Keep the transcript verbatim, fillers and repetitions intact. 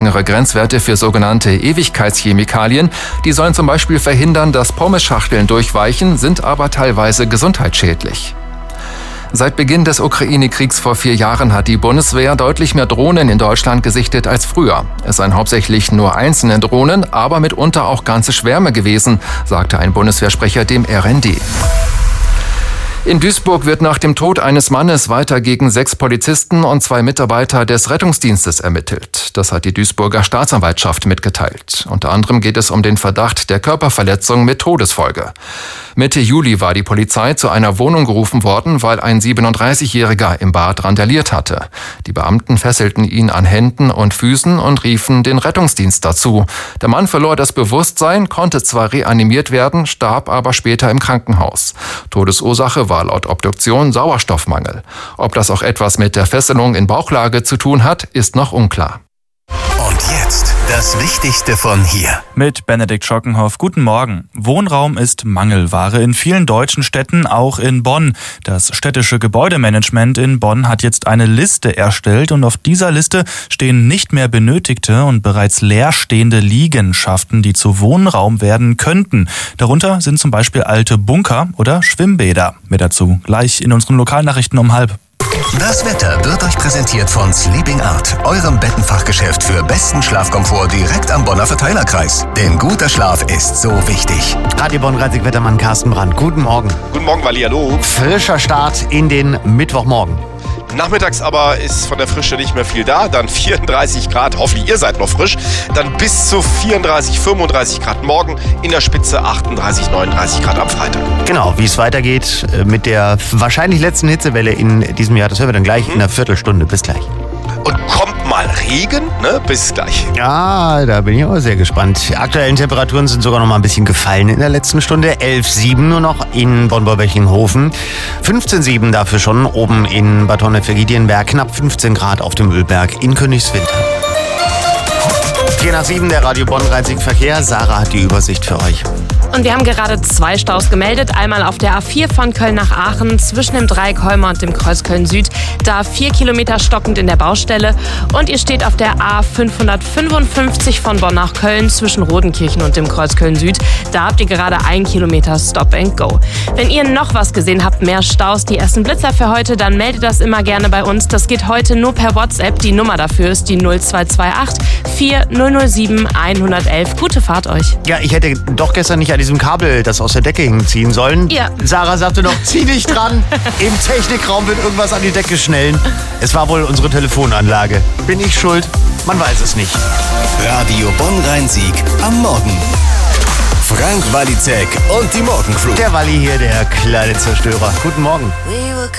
strengere Grenzwerte für sogenannte Ewigkeitschemikalien. Die sollen zum Beispiel verhindern, dass Pommesschachteln durchweichen, sind aber teilweise gesundheitsschädlich. Seit Beginn des Ukraine-Kriegs vor vier Jahren hat die Bundeswehr deutlich mehr Drohnen in Deutschland gesichtet als früher. Es seien hauptsächlich nur einzelne Drohnen, aber mitunter auch ganze Schwärme gewesen, sagte ein Bundeswehrsprecher dem R N D. In Duisburg wird nach dem Tod eines Mannes weiter gegen sechs Polizisten und zwei Mitarbeiter des Rettungsdienstes ermittelt. Das hat die Duisburger Staatsanwaltschaft mitgeteilt. Unter anderem geht es um den Verdacht der Körperverletzung mit Todesfolge. Mitte Juli war die Polizei zu einer Wohnung gerufen worden, weil ein siebenunddreißigjähriger im Bad randaliert hatte. Die Beamten fesselten ihn an Händen und Füßen und riefen den Rettungsdienst dazu. Der Mann verlor das Bewusstsein, konnte zwar reanimiert werden, starb aber später im Krankenhaus. Todesursache war laut Obduktion Sauerstoffmangel. Ob das auch etwas mit der Fesselung in Bauchlage zu tun hat, ist noch unklar. Und jetzt das Wichtigste von hier. Mit Benedikt Schockenhoff. Guten Morgen. Wohnraum ist Mangelware in vielen deutschen Städten, auch in Bonn. Das städtische Gebäudemanagement in Bonn hat jetzt eine Liste erstellt und auf dieser Liste stehen nicht mehr benötigte und bereits leerstehende Liegenschaften, die zu Wohnraum werden könnten. Darunter sind zum Beispiel alte Bunker oder Schwimmbäder. Mehr dazu gleich in unseren Lokalnachrichten um halb. Das Wetter wird euch präsentiert von Sleeping Art, eurem Bettenfachgeschäft für besten Schlafkomfort direkt am Bonner Verteilerkreis. Denn guter Schlaf ist so wichtig. Radio Bonn-Rhein-Sieg-Wettermann Carsten Brandt. Guten Morgen. Guten Morgen, Wally, hallo. Frischer Start in den Mittwochmorgen. Nachmittags aber ist von der Frische nicht mehr viel da. Dann vierunddreißig Grad, hoffentlich ihr seid noch frisch. Dann bis zu vierunddreißig, fünfunddreißig Grad morgen. In der Spitze achtunddreißig, neununddreißig Grad am Freitag. Genau, wie es weitergeht mit der wahrscheinlich letzten Hitzewelle in diesem Jahr, das hören wir dann gleich in einer Viertelstunde. Bis gleich. Und kommt mal Regen, ne? Bis gleich. Ja, da bin ich aber sehr gespannt. Die aktuellen Temperaturen sind sogar noch mal ein bisschen gefallen in der letzten Stunde. elf Komma sieben nur noch in Bonn-Borwechlinghofen. fünfzehn Komma sieben dafür schon oben in Bad Honnef-Giedienberg. Knapp fünfzehn Grad auf dem Mühlberg in Königswinter. vier nach sieben, der Radio Bonn-Rhein-Sieg-Verkehr. Sarah hat die Übersicht für euch. Und wir haben gerade zwei Staus gemeldet. Einmal auf der A vier von Köln nach Aachen zwischen dem Dreieck Holmer und dem Kreuz Köln-Süd. Da vier Kilometer stockend in der Baustelle. Und ihr steht auf der A fünfhundertfünfundfünfzig von Bonn nach Köln zwischen Rodenkirchen und dem Kreuz Köln-Süd. Da habt ihr gerade ein Kilometer Stop and Go. Wenn ihr noch was gesehen habt, mehr Staus, die ersten Blitzer für heute, dann meldet das immer gerne bei uns. Das geht heute nur per WhatsApp. Die Nummer dafür ist die null zwei zwei acht vier null null sieben eins eins eins. Gute Fahrt euch. Ja, ich hätte doch gestern nicht an diesem Kabel, das aus der Decke hing, ziehen sollen. Ja. Sarah sagte noch, zieh dich dran. Im Technikraum wird irgendwas an die Decke schnellen. Es war wohl unsere Telefonanlage. Bin ich schuld? Man weiß es nicht. Radio Bonn-Rhein-Sieg am Morgen. Frank Walizek und die Morgencrew. Der Walli hier, der kleine Zerstörer. Guten Morgen.